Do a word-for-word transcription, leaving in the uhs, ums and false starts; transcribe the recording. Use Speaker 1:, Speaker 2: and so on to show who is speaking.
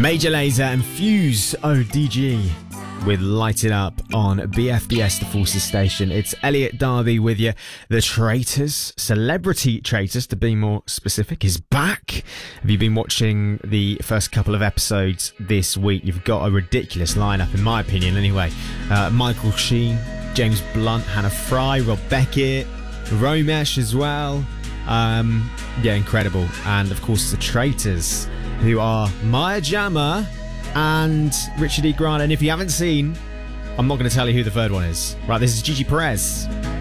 Speaker 1: Major Lazer and Fuse O D G with Light It Up on B F B S, the Forces Station. It's Elliot Darby with you. The Traitors, Celebrity Traitors to be more specific, is back. Have you been watching the first couple of episodes this week? You've got a ridiculous lineup, in my opinion, anyway. Uh, Michael Sheen, James Blunt, Hannah Fry, Rob Beckett, Romesh as well. Um, yeah, incredible. And of course, the Traitors, who are Maya Jama and Richard E. Grant. And if you haven't seen, I'm not going to tell you who the third one is. Right, this is Gigi Perez.